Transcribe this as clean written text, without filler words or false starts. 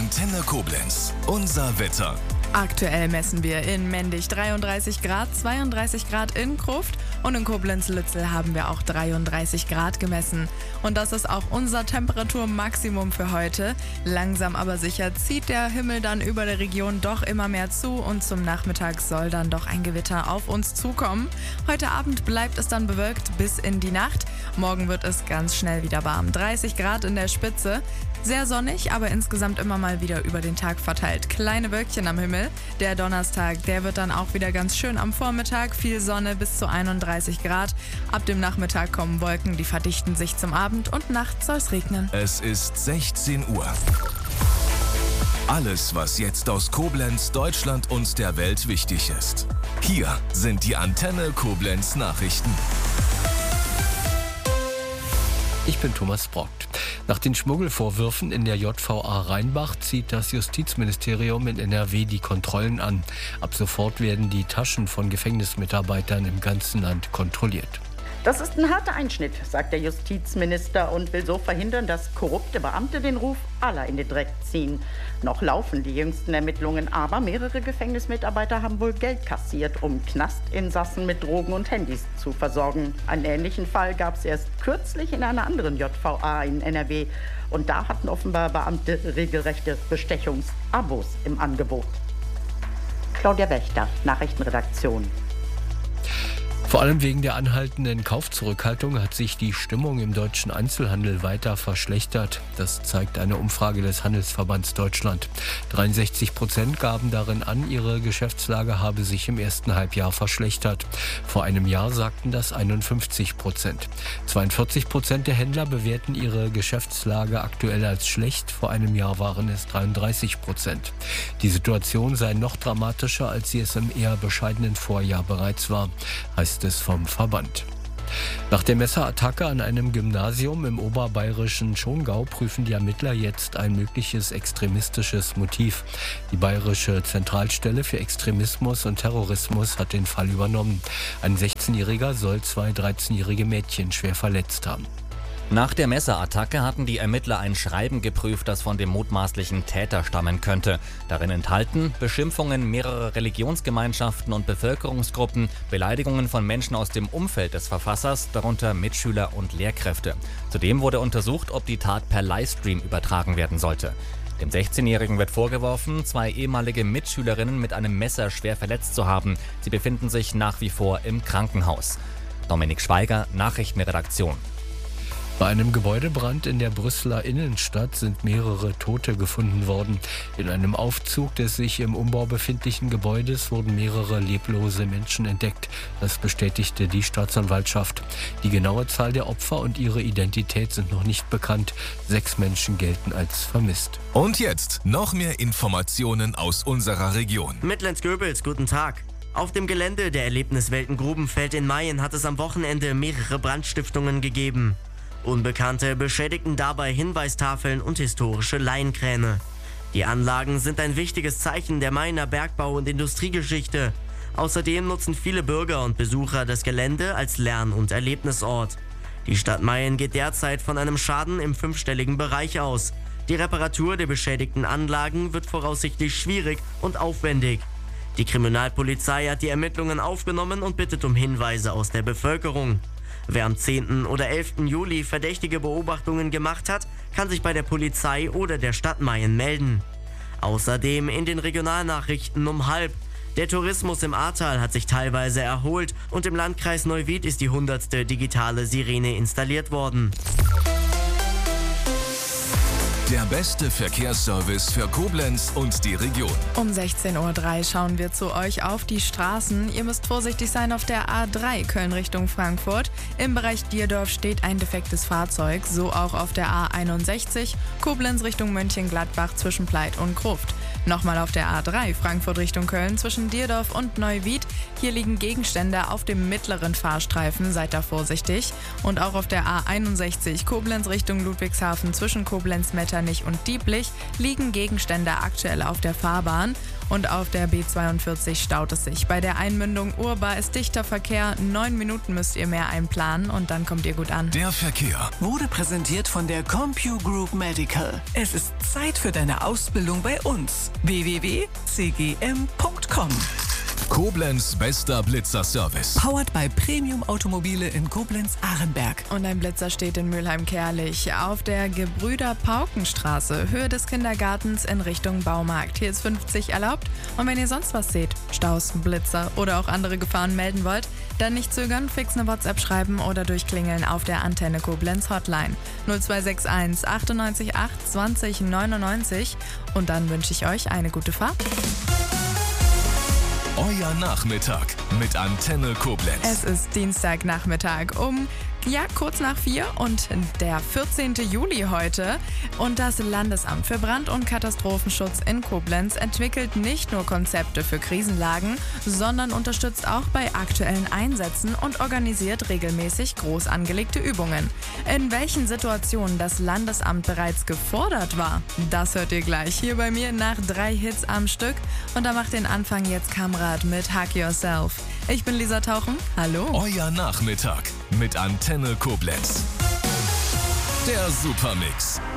Antenne Koblenz. Unser Wetter. Aktuell messen wir in Mendig 33 Grad, 32 Grad in Gruft und in Koblenz-Lützel haben wir auch 33 Grad gemessen. Und das ist auch unser Temperaturmaximum für heute. Langsam aber sicher zieht der Himmel dann über der Region doch immer mehr zu und zum Nachmittag soll dann doch ein Gewitter auf uns zukommen. Heute Abend bleibt es dann bewölkt bis in die Nacht. Morgen wird es ganz schnell wieder warm. 30 Grad in der Spitze. Sehr sonnig, aber insgesamt immer mal wieder über den Tag verteilt. Kleine Wölkchen am Himmel. Der Donnerstag, der wird dann auch wieder ganz schön am Vormittag. Viel Sonne bis zu 31 Grad. Ab dem Nachmittag kommen Wolken, die verdichten sich zum Abend und nachts soll es regnen. Es ist 16 Uhr. Alles, was jetzt aus Koblenz, Deutschland und der Welt wichtig ist. Hier sind die Antenne Koblenz Nachrichten. Ich bin Thomas Brockt. Nach den Schmuggelvorwürfen in der JVA Rheinbach zieht das Justizministerium in NRW die Kontrollen an. Ab sofort werden die Taschen von Gefängnismitarbeitern im ganzen Land kontrolliert. Das ist ein harter Einschnitt, sagt der Justizminister und will so verhindern, dass korrupte Beamte den Ruf aller in den Dreck ziehen. Noch laufen die jüngsten Ermittlungen, aber mehrere Gefängnismitarbeiter haben wohl Geld kassiert, um Knastinsassen mit Drogen und Handys zu versorgen. Einen ähnlichen Fall gab es erst kürzlich in einer anderen JVA in NRW. Und da hatten offenbar Beamte regelrechte Bestechungsabos im Angebot. Claudia Wächter, Nachrichtenredaktion. Vor allem wegen der anhaltenden Kaufzurückhaltung hat sich die Stimmung im deutschen Einzelhandel weiter verschlechtert. Das zeigt eine Umfrage des Handelsverbands Deutschland. 63% gaben darin an, ihre Geschäftslage habe sich im ersten Halbjahr verschlechtert. Vor einem Jahr sagten das 51%. 42% der Händler bewerten ihre Geschäftslage aktuell als schlecht. Vor einem Jahr waren es 33%. Die Situation sei noch dramatischer, als sie es im eher bescheidenen Vorjahr bereits war, heißt es vom Verband. Nach der Messerattacke an einem Gymnasium im oberbayerischen Schongau prüfen die Ermittler jetzt ein mögliches extremistisches Motiv. Die Bayerische Zentralstelle für Extremismus und Terrorismus hat den Fall übernommen. Ein 16-Jähriger soll 2 13-jährige Mädchen schwer verletzt haben. Nach der Messerattacke hatten die Ermittler ein Schreiben geprüft, das von dem mutmaßlichen Täter stammen könnte. Darin enthalten Beschimpfungen mehrerer Religionsgemeinschaften und Bevölkerungsgruppen, Beleidigungen von Menschen aus dem Umfeld des Verfassers, darunter Mitschüler und Lehrkräfte. Zudem wurde untersucht, ob die Tat per Livestream übertragen werden sollte. Dem 16-Jährigen wird vorgeworfen, 2 ehemalige Mitschülerinnen mit einem Messer schwer verletzt zu haben. Sie befinden sich nach wie vor im Krankenhaus. Dominik Schweiger, Nachrichtenredaktion. Bei einem Gebäudebrand in der Brüsseler Innenstadt sind mehrere Tote gefunden worden. In einem Aufzug des sich im Umbau befindlichen Gebäudes wurden mehrere leblose Menschen entdeckt. Das bestätigte die Staatsanwaltschaft. Die genaue Zahl der Opfer und ihre Identität sind noch nicht bekannt. 6 Menschen gelten als vermisst. Und jetzt noch mehr Informationen aus unserer Region. Mittlens-Göbels, guten Tag. Auf dem Gelände der Erlebniswelten Grubenfeld in Mayen hat es am Wochenende mehrere Brandstiftungen gegeben. Unbekannte beschädigten dabei Hinweistafeln und historische Laienkräne. Die Anlagen sind ein wichtiges Zeichen der Mayener Bergbau- und Industriegeschichte. Außerdem nutzen viele Bürger und Besucher das Gelände als Lern- und Erlebnisort. Die Stadt Mayen geht derzeit von einem Schaden im 5-stelligen Bereich aus. Die Reparatur der beschädigten Anlagen wird voraussichtlich schwierig und aufwendig. Die Kriminalpolizei hat die Ermittlungen aufgenommen und bittet um Hinweise aus der Bevölkerung. Wer am 10. oder 11. Juli verdächtige Beobachtungen gemacht hat, kann sich bei der Polizei oder der Stadt Mayen melden. Außerdem in den Regionalnachrichten um 12:30. Der Tourismus im Ahrtal hat sich teilweise erholt und im Landkreis Neuwied ist die 100. digitale Sirene installiert worden. Der beste Verkehrsservice für Koblenz und die Region. Um 16.03 Uhr schauen wir zu euch auf die Straßen. Ihr müsst vorsichtig sein auf der A3 Köln Richtung Frankfurt. Im Bereich Dierdorf steht ein defektes Fahrzeug, so auch auf der A61 Koblenz Richtung Mönchengladbach zwischen Pleit und Gruft. Nochmal auf der A3 Frankfurt Richtung Köln zwischen Dierdorf und Neuwied. Hier liegen Gegenstände auf dem mittleren Fahrstreifen, seid da vorsichtig. Und auch auf der A61 Koblenz Richtung Ludwigshafen zwischen Koblenz-Metta Metternich und Dieblich liegen Gegenstände aktuell auf der Fahrbahn. Und auf der B42 staut es sich. Bei der Einmündung Urba ist dichter Verkehr. 9 Minuten müsst ihr mehr einplanen und dann kommt ihr gut an. Der Verkehr Wurde präsentiert von der CompuGroup Medical. Es ist Zeit für deine Ausbildung bei uns. www.cgm.com. Koblenz bester Blitzerservice. Powered by Premium Automobile in Koblenz-Ahrenberg. Und ein Blitzer steht in Mülheim-Kerlich auf der Gebrüder-Pauken-Straße, Höhe des Kindergartens in Richtung Baumarkt. Hier ist 50 erlaubt. Und wenn ihr sonst was seht, Staus, Blitzer oder auch andere Gefahren melden wollt, dann nicht zögern, fix eine WhatsApp schreiben oder durchklingeln auf der Antenne Koblenz Hotline 0261 98 8 20 99. Und dann wünsche ich euch eine gute Fahrt. Euer Nachmittag mit Antenne Koblenz. Es ist Dienstagnachmittag kurz nach 4 und der 14. Juli heute. Und das Landesamt für Brand- und Katastrophenschutz in Koblenz entwickelt nicht nur Konzepte für Krisenlagen, sondern unterstützt auch bei aktuellen Einsätzen und organisiert regelmäßig groß angelegte Übungen. In welchen Situationen das Landesamt bereits gefordert war, das hört ihr gleich hier bei mir nach 3 Hits am Stück. Und da macht den Anfang jetzt Kamrat mit Hug Yourself. Ich bin Lisa Tauchen. Hallo. Euer Nachmittag mit Antenne Koblenz. Der Supermix.